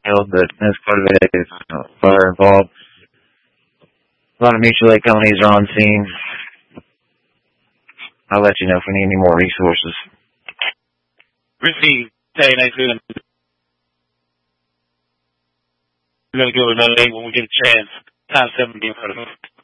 but that's part of it. Is fire involved. A lot of mutual aid companies are on scene. I'll let you know if we need any more resources. Received. Hey, nice doing it. We're going to go with another 8 when we get a chance. Time 7 being for the